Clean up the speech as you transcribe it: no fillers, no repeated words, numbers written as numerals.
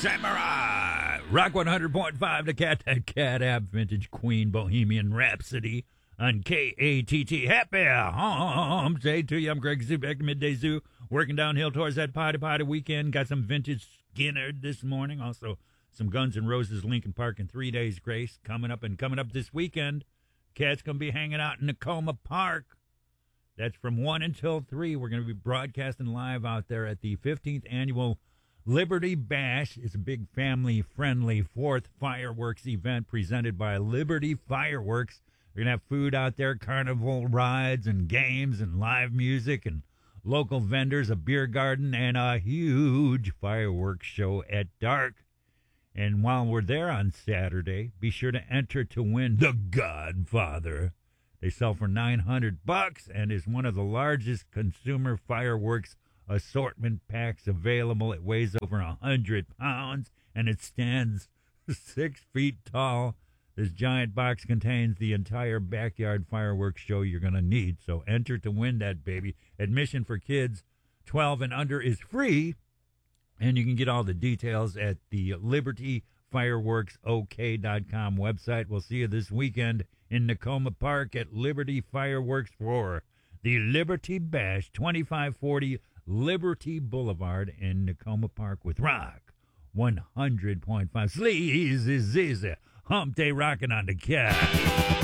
Samurai. Rock 100.5 to Cat App Vintage Queen Bohemian Rhapsody on KATT. Happy Hump Day to you. I'm Greg Zoo, back to Midday Zoo, working downhill towards that Potty weekend. Got some vintage Skinner this morning. Also, some Guns N' Roses Lincoln Park in 3 days grace coming up this weekend. Cat's going to be hanging out in Nakoma Park. That's from 1 until 3. We're going to be broadcasting live out there at the 15th Annual Liberty Bash. It's a big family-friendly 4th fireworks event presented by Liberty Fireworks. We're going to have food out there, carnival rides and games and live music and local vendors, a beer garden, and a huge fireworks show at dark. And while we're there on Saturday, be sure to enter to win The Godfather. They sell for $900 and is one of the largest consumer fireworks assortment packs available. It weighs over 100 pounds and it stands 6 feet tall. This giant box contains the entire backyard fireworks show you're going to need. So enter to win that baby. Admission for kids 12 and under is free. And you can get all the details at the LibertyFireworksOK.com website. We'll see you this weekend in Nakoma Park at Liberty Fireworks for the Liberty Bash, 2540 Liberty Boulevard in Nakoma Park with Rock 100.5. Sleazy, Hump Day rocking on the Cat.